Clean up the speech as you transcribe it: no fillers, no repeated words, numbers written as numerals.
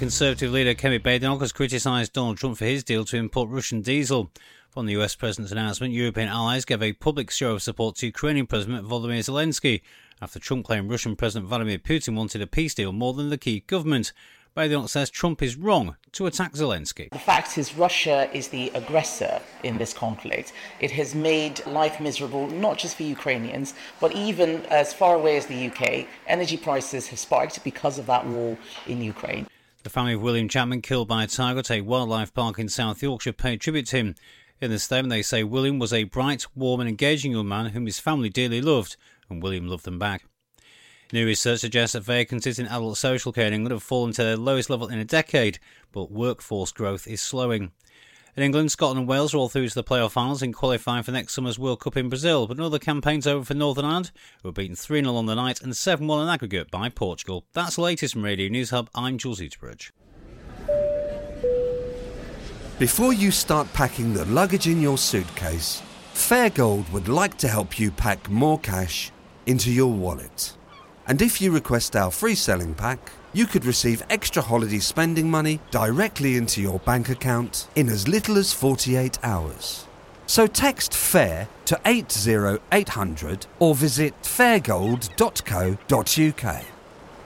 Conservative leader Kemi Badenoch has criticised Donald Trump for his deal to import Russian diesel. From the US President's announcement, European allies gave a public show of support to Ukrainian President Volodymyr Zelensky after Trump claimed Russian President Vladimir Putin wanted a peace deal more than the Kyiv government. Badenoch says Trump is wrong to attack Zelensky. The fact is Russia is the aggressor in this conflict. It has made life miserable, not just for Ukrainians, but even as far away as the UK. Energy prices have spiked because of that war in Ukraine. The family of William Chapman, killed by a tiger at a wildlife park in South Yorkshire, paid tribute to him. In the statement, they say William was a bright, warm and engaging young man whom his family dearly loved, and William loved them back. New research suggests that vacancies in adult social care in England have fallen to their lowest level in a decade, but workforce growth is slowing. In England, Scotland and Wales are all through to the playoff finals in qualifying for next summer's World Cup in Brazil, but another campaign's over for Northern Ireland, who were beaten 3-0 on the night and 7-1 in aggregate by Portugal. That's the latest from Radio News Hub. I'm Jules Eaterbridge. Before you start packing the luggage in your suitcase, Fairgold would like to help you pack more cash into your wallet. And if you request our free selling pack, you could receive extra holiday spending money directly into your bank account in as little as 48 hours. So text FAIR to 80800 or visit fairgold.co.uk.